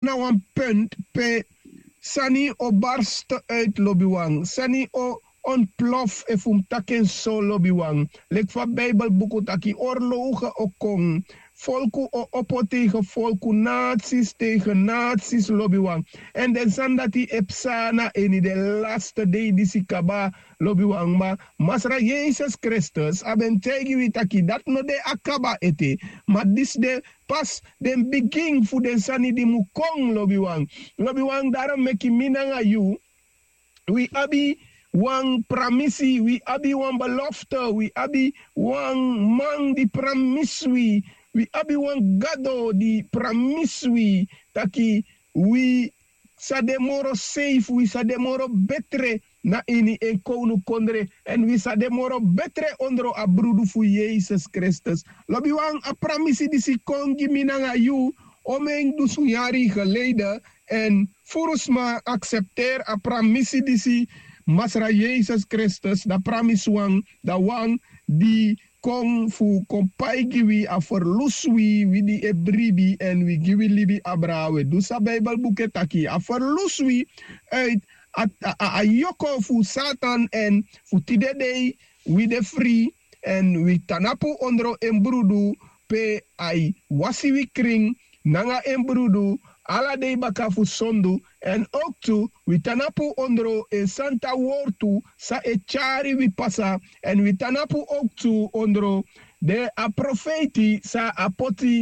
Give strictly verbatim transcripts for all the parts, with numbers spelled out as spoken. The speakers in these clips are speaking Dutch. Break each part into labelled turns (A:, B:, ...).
A: nou een punt pe sani o barst uit lobiwang. Sani o ontplof e fum taken so lobiwang. Lek van Bijbelboeken taki oorlogen o kong. Volku o oppo tegen volku, nazi's tegen nazi's lobiwang. En de zandati epsana eni de laatste day disi kaba lobiwang. Ma masra Jezus Christus aben tegi witaki dat no de akaba ete. Ma dis de pas den begin fu den sani di mukong lobiwang. Lobiwang daarom meki minanga you. We abi wan pramisi, we abi wan belofte, we abi wan man di pramiswi. We abi wan gado di pramiswi taki we sademoro safe, we sademoro betre na ini en konu kondre en we sademoro betre ondro abrudu fu Jesus Christus. Lobi wan a pramisi disi kongi minanga you omeng dusu jari geleden en furusma accepteer a pramisi disi masra Jesus Christus da pramiswang da wang di kong fu kompai giwi a verluswi wi di ebribi en wi giwi libi abrawe. Dus a Bijbel boeke taki a verluswi uit a, a, a, a yoko fu Satan en fu tidedei wi de free en wi tanapu ondro embrudu pe ai wasiwi kring nanga embrudu ala dei baka fu sondu en ook tu we tanapu ondro e santa wortu sa e chari we pasa en we tanapu ook tu ondro de a profeti sa apoti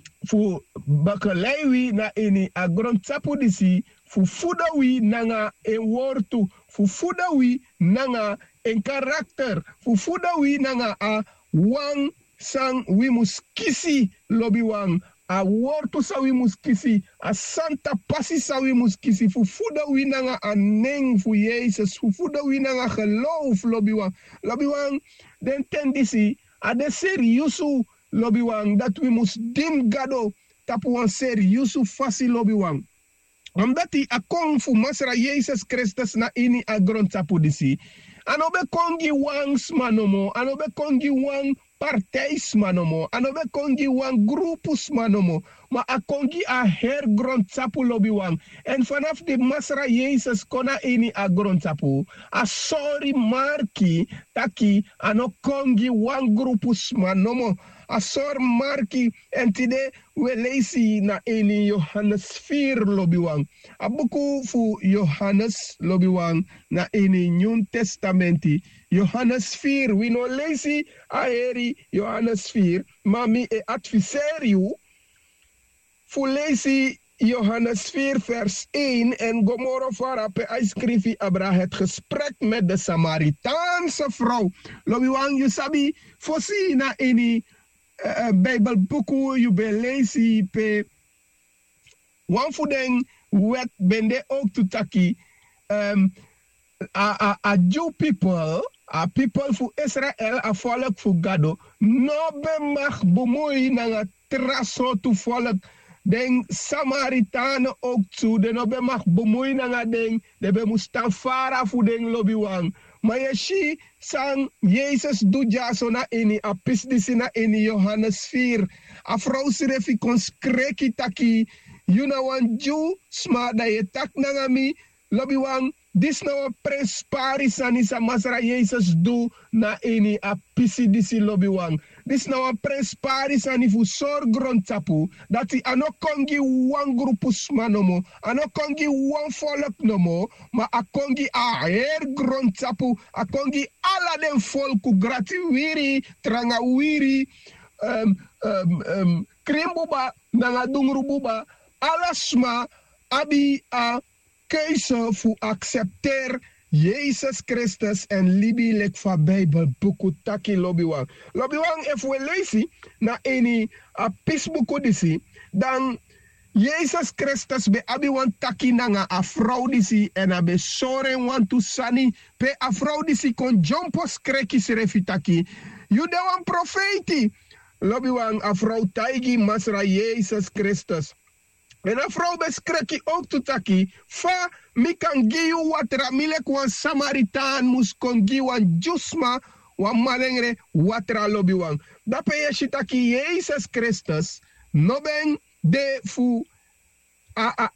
A: fu bakalaiwi na eni a grondsapu disi fu fudawi nanga e wortu fu fudawi nanga en karakter fu fudawi nanga a wang sang we muskisi lobi wang a wortu sawi muskisi, a santa passi sawi muskisi, fu fuda winanga a neng fu Jezus, fu fuda winanga geloof lobiwang. Lobiwang, den tendisi, a de seriusu lobiwang, dat we mus dim gado tapu wan seriusu fasi lobiwang. Omdat die a kong fu masra Jezus Christus na ini a grond tapu disi, anobe kongi wang smanomo, anobe kongi wang partijs manomo, anobe kongi wan grupus manomo, ma a kongi a her grondsapu lobby wan. En vanaf de masra Jezus kona ini a grondsapu, a sorry marki taki ano kongi wan grupus manomo, a sor marki en tide we leisi na ini Johannes vier lobby wan. A buku fu Johannes lobby wan na ini New Testamenti. Johannes vier, we no lazy aeri Johannes vier, maar mi e adviseer you fu lazy Johannes vier vers één en gomoro fara pe aiskrifi abra het gesprek met de Samaritaanse vrouw. Lobi wang you sabi fosi na ini uh, Bijbelboeku you be lazy pe wan fu den wet bende ook tutaki um, a, a, a Jew people a people fu Israel a volk fu gado no be mag bemoei na traso tu volk den Samaritane ook toe de no be mag bemoei na den de be mustan fara fu den lobby wang maar je shi sang Jezus du jaso na ini a pisdisi na ini Johannes vier a vrouw sirefi kon skreki taki you know one Jew sma da ye tak na mi lobby wang. Dis nou prespari sani sa masra Jezus do na eni a pisi disi lobby wang. Dis nou prespari sani fu sor grond tapu dat i ano kongi wan grupus manomo, ano kongi wan volk nomo, ma a kongi a her grond tapu, a kongi ala den volku grati wiri, tranga wiri, um, um, um, krimbuba, nanga dungrububa, alasma abi a keuze voor accepteer Jezus Christus en libi lek van Bijbel buku taki lobiwang. Lobiwang if we lezen na eni a pisbuku disi, dan Jezus Christus be abi wan taki nanga a vrouw disi en a be soren wan tu sani pe a vrouw disi kon jompo skreki serefi taki. You de wan profeti. Lobiwang a vrouw taigi masra Jezus Christus. En een vrouw beskreki ook tutaki. Fa mi kan giu watra milek wan Samaritaan mus kon giu wan jusma wan malengre watra lobi wan. Dape ye shitaki Jesus Christus no ben de fu a a